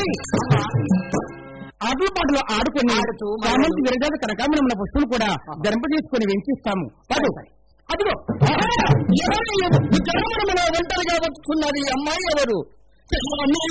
ఆటల పాటలు ఆడుకుని సామంతి విరజాత కనకాంబరముల పుష్పులు కూడా ధరింపజేసుకుని వెంచిస్తాము. అదిగో ఒంటరిగా వస్తున్నది అమ్మాయి ఎవరు?